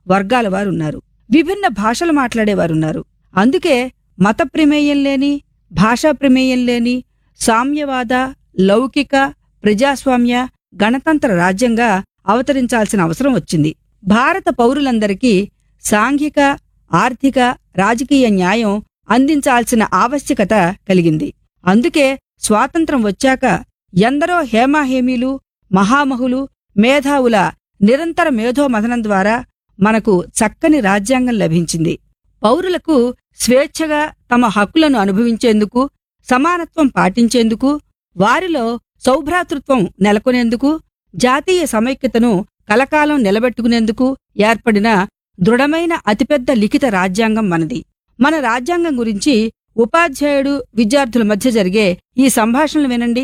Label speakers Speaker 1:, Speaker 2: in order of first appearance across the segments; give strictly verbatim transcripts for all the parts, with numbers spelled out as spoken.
Speaker 1: వర్గాల వారున్నారు. విభిన్న భాషలు మాట్లాడేవారున్నారు. అందుకే మత ప్రమేయం లేని, భాషా ప్రమేయం లేని సామ్యవాద, లౌకిక, ప్రజాస్వామ్య, గణతంత్ర రాజ్యంగా అవతరించాల్సిన అవసరం వచ్చింది. భారత పౌరులందరికీ సాంఘిక, ఆర్థిక, రాజకీయ న్యాయం అందించాల్సిన ఆవశ్యకత కలిగింది. అందుకే స్వాతంత్రం వచ్చాక ఎందరో హేమాహేమీలు, మహామహులు, మేధావుల నిరంతర మేధోమథనం ద్వారా మనకు చక్కని రాజ్యాంగం లభించింది. పౌరులకు స్వేచ్ఛగా తమ హక్కులను అనుభవించేందుకు, సమానత్వం పాటించేందుకు, వారిలో సౌభ్రాతృత్వం నెలకొనేందుకు, జాతీయ సమైక్యతను కలకాలం నిలబెట్టుకునేందుకు ఏర్పడిన దృఢమైన అతిపెద్ద లిఖిత రాజ్యాంగం మనది. మన రాజ్యాంగం గురించి ఉపాధ్యాయుడు, విద్యార్థుల మధ్య జరిగే ఈ సంభాషణలు వినండి.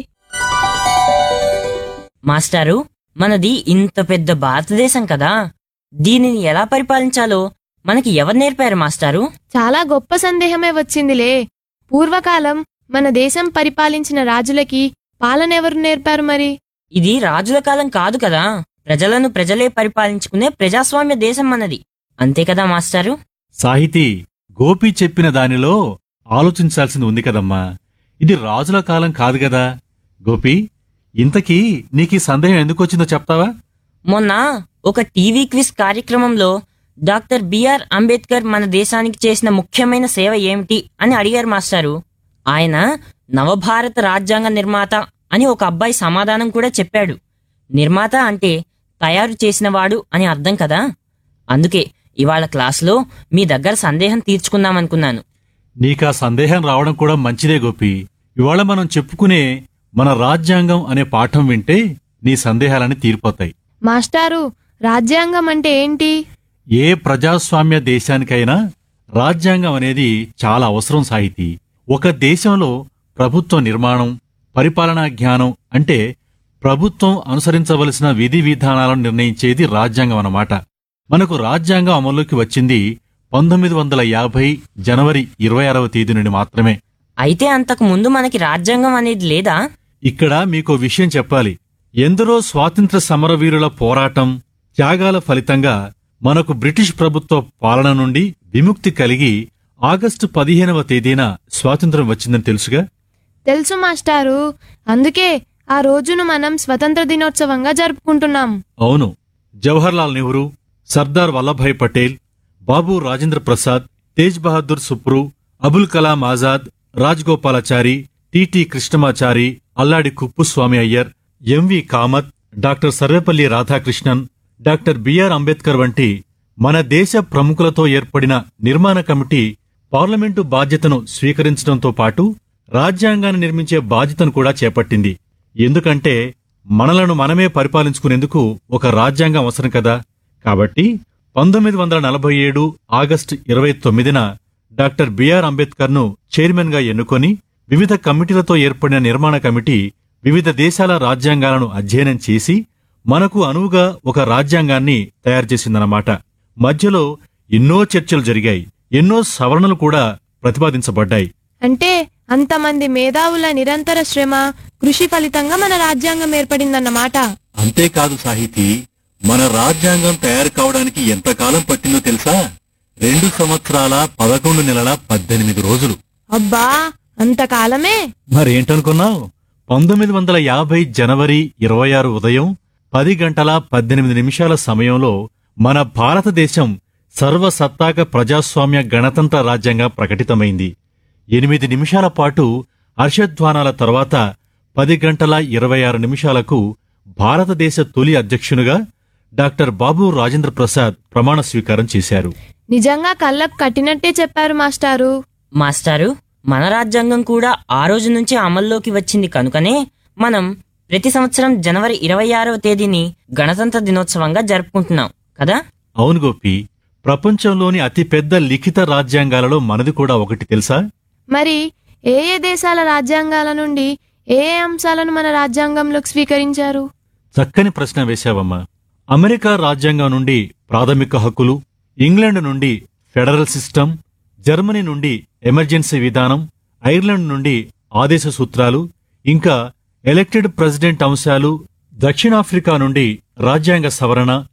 Speaker 2: మాస్టారు, మనది ఇంత పెద్ద భారతదేశం కదా, దీనిని ఎలా పరిపాలించాలో మనకి ఎవరు నేర్పారు మాస్టారు?
Speaker 3: చాలా గొప్ప సందేహమే వచ్చిందిలే. పూర్వకాలం మన దేశం పరిపాలించిన రాజులకి పాలనెవరు నేర్పారు మరి?
Speaker 2: ఇది రాజుల కాలం కాదు కదా, ప్రజలను ప్రజలే పరిపాలించుకునే ప్రజాస్వామ్య దేశం మనది. అంతే కదా మాస్టారు?
Speaker 4: సాహితీ, గోపి చెప్పిన దానిలో ఆలోచించాల్సింది ఉంది కదమ్మా. ఇది రాజుల కాలం కాదు కదా. గోపి, ఇంతకీ నీకీ సందేహం ఎందుకొచ్చిందో చెప్తావా?
Speaker 2: మొన్న ఒక టీవీ క్విజ్ కార్యక్రమంలో డాక్టర్ బిఆర్ అంబేద్కర్ మన దేశానికి చేసిన ముఖ్యమైన సేవ ఏమిటి అని అడిగారు మాస్టారు. ఆయన నవభారత రాజ్యాంగ నిర్మాత అని ఒక అబ్బాయి సమాధానం కూడా చెప్పాడు. నిర్మాత అంటే తయారు చేసినవాడు అని అర్థం కదా. అందుకే ఇవాళ క్లాసులో మీ దగ్గర సందేహం తీర్చుకుందామనుకున్నాను.
Speaker 4: నీకా సందేహం రావడం కూడా మంచిదే గోపి. ఇవాళ మనం చెప్పుకునే మన రాజ్యాంగం అనే పాఠం వింటే నీ సందేహాలని తీరిపోతాయి.
Speaker 3: మాస్టారు, రాజ్యాంగం అంటే ఏంటి?
Speaker 4: ఏ ప్రజాస్వామ్య దేశానికైనా రాజ్యాంగం అనేది చాలా అవసరం సాహితీ. ఒక దేశంలో ప్రభుత్వ నిర్మాణం, పరిపాలనా జ్ఞానం అంటే ప్రభుత్వం అనుసరించవలసిన విధి విధానాలను నిర్ణయించేది రాజ్యాంగం అన్నమాట. మనకు రాజ్యాంగం అమల్లోకి వచ్చింది పంతొమ్మిది వందల యాభై జనవరి ఇరవై ఆరవ తేదీ నుండి మాత్రమే.
Speaker 2: అయితే అంతకు ముందు మనకి రాజ్యాంగం అనేది లేదా?
Speaker 4: ఇక్కడ మీకో విషయం చెప్పాలి. ఎందరో స్వాతంత్ర సమరవీరుల పోరాటం, త్యాగాల ఫలితంగా మనకు బ్రిటిష్ ప్రభుత్వ పాలన నుండి విముక్తి కలిగి ఆగస్టు పదిహేనవ తేదీన స్వాతంత్ర్యం వచ్చిందని తెలుసుగా?
Speaker 3: తెలుసు మాస్టారు. అందుకే ఆ రోజును మనం స్వతంత్ర దినోత్సవంగా జరుపుకుంటున్నాం.
Speaker 4: అవును. జవహర్లాల్ నెహ్రూ, సర్దార్ వల్లభాయ్ పటేల్, బాబు రాజేంద్ర ప్రసాద్, తేజ్ బహదూర్ సుప్రు, అబుల్ కలాం ఆజాద్, రాజ్గోపాలాచారి, టిటి కృష్ణమాచారి, అల్లాడి Kuppuswamy Iyer, MV Kamath, doctor Sarvepalli Radhakrishnan, doctor BR Ambedkar వంటి మన దేశ ప్రముఖులతో ఏర్పడిన నిర్మాణ కమిటీ పార్లమెంటు బాధ్యతను స్వీకరించడంతో పాటు రాజ్యాంగాన్ని నిర్మించే బాధ్యతను కూడా చేపట్టింది. ఎందుకంటే మనలను మనమే పరిపాలించుకునేందుకు ఒక రాజ్యాంగం అవసరం కదా. కాబట్టి పంతొమ్మిది వందల నలభై ఏడు ఆగస్టు ఇరవై తొమ్మిదిన డాక్టర్ బిఆర్ అంబేద్కర్ ను చైర్మన్ గా ఎన్నుకొని వివిధ కమిటీలతో ఏర్పడిన నిర్మాణ కమిటీ వివిధ దేశాల రాజ్యాంగాలను అధ్యయనం చేసి మనకు అనువుగా ఒక రాజ్యాంగాన్ని తయారు చేసిందన్నమాట. మధ్యలో ఎన్నో చర్చలు జరిగాయి, ఎన్నో సవరణలు కూడా ప్రతిపాదించబడ్డాయి.
Speaker 3: అంటే అంతమంది మేధావుల నిరంతర శ్రమ, కృషి ఫలితంగా మన రాజ్యాంగం ఏర్పడిందన్నమాట.
Speaker 4: అంతేకాదు సాహితీ, మన రాజ్యాంగం తయారు కావడానికి ఎంతకాలం పట్టిందో తెలుసా? రెండు సంవత్సరాల పదకొండు నెలల పద్దెనిమిది రోజులు.
Speaker 3: అబ్బా, అంతకాలమే?
Speaker 4: మరేంటనుకున్నావు? పంతొమ్మిది వందల యాభై జనవరి ఇరవై ఆరు ఉదయం పది గంటల పద్దెనిమిది నిమిషాల సమయంలో మన భారతదేశం సర్వసత్తాక ప్రజాస్వామ్య గణతంత్ర రాజ్యంగా ప్రకటితమైంది. ఎనిమిది నిమిషాల పాటు హర్షధ్వానాల తర్వాత పది గంటల ఇరవై ఆరు నిమిషాలకు భారతదేశ తొలి అధ్యక్షునిగా డాక్టర్ బాబు రాజేంద్ర ప్రసాద్ ప్రమాణ స్వీకారం చేశారు.
Speaker 3: నిజంగా కళ్ళకు కట్టినట్టే చెప్పారు మాస్టారు.
Speaker 2: మాస్టారు, మన రాజ్యాంగం కూడా ఆ రోజు నుంచి అమల్లోకి వచ్చింది కనుకనే మనం ప్రతి సంవత్సరం జనవరి ఇరవై ఆరవ తేదీని గణతంత్ర దినోత్సవంగా జరుపుకుంటున్నాం కదా.
Speaker 4: అవును గోపి, ప్రపంచంలోని అతిపెద్ద లిఖిత రాజ్యాంగాలలో మనది కూడా ఒకటి తెలుసా?
Speaker 3: మరి ఏ ఏ దేశాల రాజ్యాంగాల నుండి ఏ ఏ అంశాలను మన రాజ్యాంగంలోకి స్వీకరించారు?
Speaker 4: చక్కని ప్రశ్న వేశావమ్మా. అమెరికా రాజ్యాంగం నుండి ప్రాథమిక హక్కులు, ఇంగ్లాండ్ నుండి ఫెడరల్ సిస్టమ్, జర్మనీ నుండి ఎమర్జెన్సీ విధానం, ఐర్లాండ్ నుండి ఆదేశ సూత్రాలు, ఇంకా ఎలక్టెడ్ ప్రెసిడెంట్ అంశాలు, దక్షిణాఫ్రికా నుండి రాజ్యాంగ సవరణ,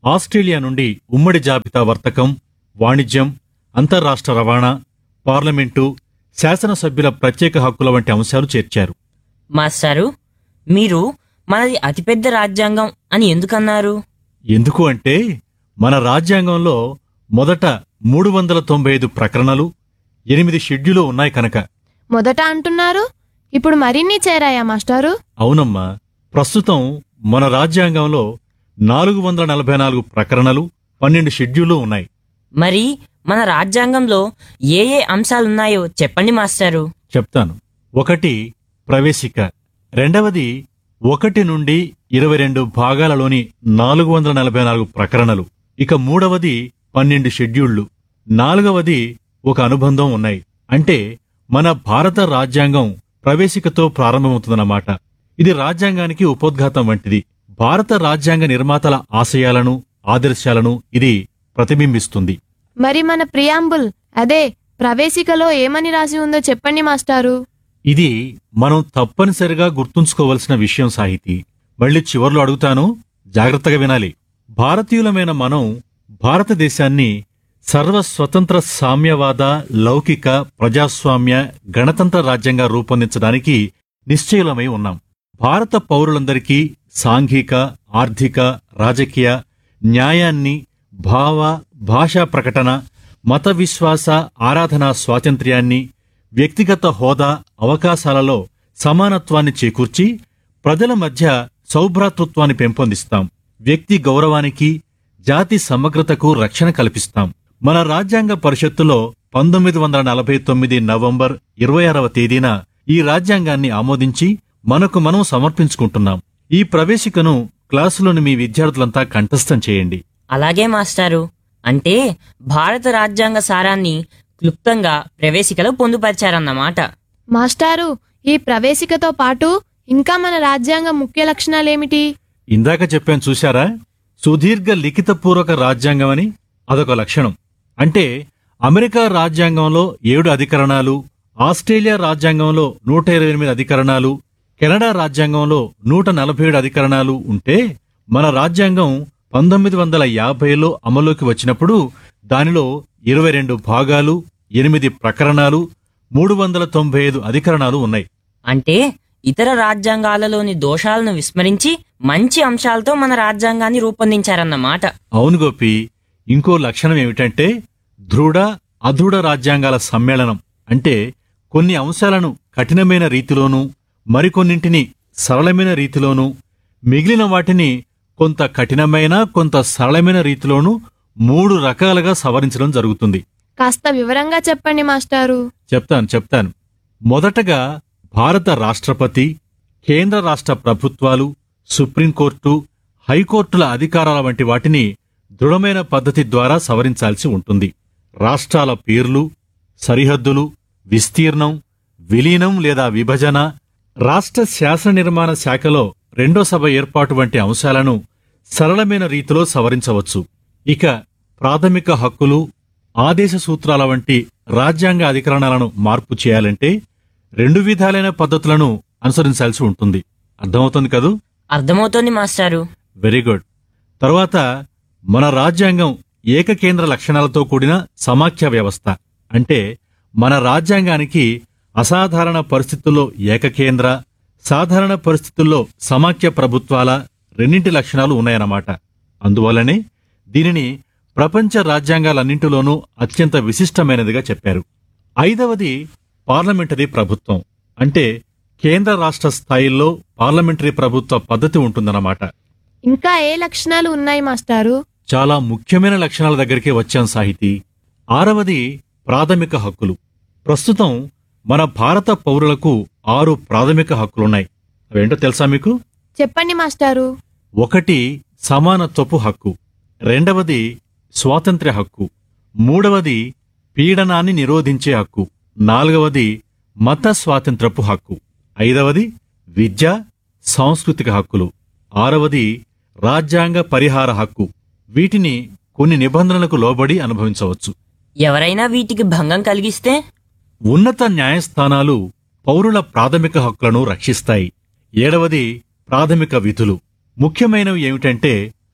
Speaker 4: ఆస్ట్రేలియా నుండి ఉమ్మడి జాబితా వర్తకం, వాణిజ్యం, అంతర్రాష్ట్ర రవాణా, పార్లమెంటు, శాసనసభ్యుల ప్రత్యేక హక్కుల వంటి అంశాలు చేర్చారు.
Speaker 2: మాస్టారు, మీరు మనది అతిపెద్ద రాజ్యాంగం అని ఎందుకన్నారు?
Speaker 4: ఎందుకు అంటే మన రాజ్యాంగంలో మొదట మూడు వందల తొంభై ఐదు ప్రకరణలు, ఎనిమిది షెడ్యూలు ఉన్నాయి కనుక.
Speaker 3: మొదట అంటున్నారు, ఇప్పుడు మరిన్ని చేరాయా మాస్టారు?
Speaker 4: అవునమ్మా, ప్రస్తుతం మన రాజ్యాంగంలో నాలుగు వందల నలభై నాలుగు ప్రకరణలు, పన్నెండు షెడ్యూలు ఉన్నాయి.
Speaker 2: మరి మన రాజ్యాంగంలో ఏ ఏ అంశాలున్నాయో చెప్పండి మాస్టారు.
Speaker 4: చెప్తాను. ఒకటి ప్రవేశిక, రెండవది ఒకటి నుండి ఇరవై రెండు భాగాలలోని నాలుగు వందల నలభై నాలుగు ప్రకరణలు, ఇక మూడవది పన్నెండు షెడ్యూళ్లు, నాలుగవది ఒక అనుబంధం ఉన్నాయి. అంటే మన భారత రాజ్యాంగం ప్రవేశికతో ప్రారంభమవుతుందన్నమాట. ఇది రాజ్యాంగానికి ఉపోద్ఘాతం వంటిది. భారత రాజ్యాంగ నిర్మాతల ఆశయాలను, ఆదర్శాలను ఇది ప్రతిబింబిస్తుంది.
Speaker 3: మరి మన ప్రియాంబుల్, అదే ప్రవేశికలో ఏమని రాసి ఉందో చెప్పండి మాస్టారు.
Speaker 4: ఇది మనం తప్పనిసరిగా గుర్తుంచుకోవలసిన విషయం సాహితీ. మళ్ళీ చివర్లో అడుగుతాను, జాగ్రత్తగా వినాలి. భారతీయులమైన మనం భారతదేశాన్ని సర్వస్వతంత్ర సామ్యవాద, లౌకిక, ప్రజాస్వామ్య, గణతంత్ర రాజ్యంగా రూపొందించడానికి నిశ్చయులమై ఉన్నాం. భారత పౌరులందరికీ సాంఘిక, ఆర్థిక, రాజకీయ న్యాయాన్ని, భావ, భాషా ప్రకటన, మత విశ్వాస, ఆరాధనా స్వాతంత్ర్యాన్ని, వ్యక్తిగత హోదా, అవకాశాలలో సమానత్వాన్ని చేకూర్చి ప్రజల మధ్య సౌభ్రాతృత్వాన్ని పెంపొందిస్తాం. వ్యక్తి గౌరవానికి, జాతి సమగ్రతకు రక్షణ కల్పిస్తాం. మన రాజ్యాంగ పరిషత్తులో పంతొమ్మిది వందల నలభై తొమ్మిది నవంబర్ ఇరవై ఆరవ తేదీన ఈ రాజ్యాంగాన్ని ఆమోదించి మనకు మనం సమర్పించుకుంటున్నాం. ఈ ప్రవేశికను క్లాసులోని మీ విద్యార్థులంతా కంఠస్థం చేయండి.
Speaker 2: అలాగే మాస్టారు. అంటే భారత రాజ్యాంగ సారాన్ని క్లుప్తంగా ప్రవేశికలో పొందుపరిచారన్నమాట.
Speaker 3: మాస్టారు, ఈ ప్రవేశికతో పాటు ఇంకా మన రాజ్యాంగ ముఖ్య లక్షణాలేమిటి?
Speaker 4: ఇందాక చెప్పాను చూశారా, సుదీర్ఘ లిఖితపూర్వక రాజ్యాంగం అని అదొక లక్షణం. అంటే అమెరికా రాజ్యాంగంలో ఏడు అధికరణాలు, ఆస్ట్రేలియా రాజ్యాంగంలో నూట ఇరవై ఎనిమిది అధికరణాలు, కెనడా రాజ్యాంగంలో నూట నలభై ఏడు అధికరణాలు ఉంటే, మన రాజ్యాంగం పంతొమ్మిది వందల యాభైలో అమల్లోకి వచ్చినప్పుడు దానిలో ఇరవై రెండు భాగాలు, ఎనిమిది ప్రకరణాలు, మూడు వందల తొంభై ఐదు అధికరణాలు ఉన్నాయి.
Speaker 2: అంటే ఇతర రాజ్యాంగాలలోని దోషాలను విస్మరించి మంచి అంశాలతో మన రాజ్యాంగాన్ని రూపొందించారన్నమాట.
Speaker 4: అవును గోపి, ఇంకో లక్షణం ఏమిటంటే దృఢ, అదృఢ రాజ్యాంగాల సమ్మేళనం. అంటే కొన్ని అంశాలను కఠినమైన రీతిలోనూ, మరికొన్నింటిని సరళమైన రీతిలోనూ, మిగిలిన వాటిని కొంత కఠినమైన, కొంత సరళమైన రీతిలోనూ మూడు రకాలుగా సవరించడం జరుగుతుంది.
Speaker 3: కాస్త వివరంగా చెప్పండి మాస్టారు.
Speaker 4: చెప్తాను చెప్తాను మొదటగా భారత రాష్ట్రపతి, కేంద్ర రాష్ట్ర ప్రభుత్వాలు, సుప్రీంకోర్టు, హైకోర్టుల అధికారాల వంటి వాటిని దృఢమైన పద్ధతి ద్వారా సవరించాల్సి ఉంటుంది. రాష్ట్రాల పేర్లు, సరిహద్దులు, విస్తీర్ణం, విలీనం లేదా విభజన, రాష్ట్ర శాసన నిర్మాణ శాఖలో రెండో సభ ఏర్పాటు వంటి అంశాలను సరళమైన రీతిలో సవరించవచ్చు. ఇక ప్రాథమిక హక్కులు, ఆదేశ సూత్రాల వంటి రాజ్యాంగ అధికరణాలను మార్పు చేయాలంటే రెండు విధాలైన పద్ధతులను అనుసరించాల్సి ఉంటుంది. అర్థమవుతుంది కదూ?
Speaker 2: అర్థమవుతోంది మాస్టారు.
Speaker 4: Very good. తరువాత మన రాజ్యాంగం ఏకకేంద్ర లక్షణాలతో కూడిన సమాఖ్య వ్యవస్థ. అంటే మన రాజ్యాంగానికి అసాధారణ పరిస్థితుల్లో ఏకకేంద్ర, సాధారణ పరిస్థితుల్లో సమాఖ్య ప్రభుత్వాల రెండింటి లక్షణాలు ఉన్నాయన్నమాట. అందువల్లనే దీనిని ప్రపంచ రాజ్యాంగాలన్నింటిలోనూ అత్యంత విశిష్టమైనదిగా చెప్పారు. ఐదవది పార్లమెంటరీ ప్రభుత్వం. అంటే కేంద్ర రాష్ట్ర స్థాయిల్లో పార్లమెంటరీ ప్రభుత్వ పద్ధతి ఉంటుందన్నమాట.
Speaker 3: ఇంకా ఏ లక్షణాలు ఉన్నాయి మాస్టారు?
Speaker 4: చాలా ముఖ్యమైన లక్షణాల దగ్గరికి వచ్చాం సాహితీ. ఆరవది ప్రాథమిక హక్కులు. ప్రస్తుతం మన భారత పౌరులకు ఆరు ప్రాథమిక హక్కులున్నాయి. అవేంటో తెలుసా మీకు?
Speaker 3: చెప్పండి మాస్టారు.
Speaker 4: ఒకటి సమానత్వపు హక్కు, రెండవది స్వాతంత్ర్య హక్కు, మూడవది పీడనాన్ని నిరోధించే హక్కు, నాలుగవది మత స్వాతంత్రపు హక్కు, ఐదవది విద్య, సాంస్కృతిక హక్కులు, ఆరవది రాజ్యాంగ పరిహార హక్కు. వీటిని కొన్ని నిబంధనలకు లోబడి అనుభవించవచ్చు.
Speaker 2: ఎవరైనా వీటికి భంగం కలిగిస్తే
Speaker 4: ఉన్నత న్యాయస్థానాలు పౌరుల ప్రాథమిక హక్కులను రక్షిస్తాయి. ఏడవది ప్రాథమిక విధులు. ముఖ్యమైనవి ఏమిటంటే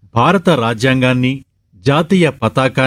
Speaker 4: భారత రాజ్యాంగాన్ని, జాతీయ పతాకాన్ని